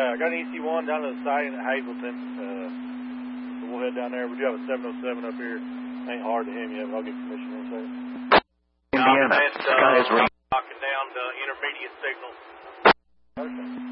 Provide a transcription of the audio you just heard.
I got an EC1 down to the siding at Hazleton. So we'll head down there. We do have a 707 up here. Ain't hard to him yet, but I'll get permission in a second. Indiana, sky is red. Knocking down the intermediate signal. Okay.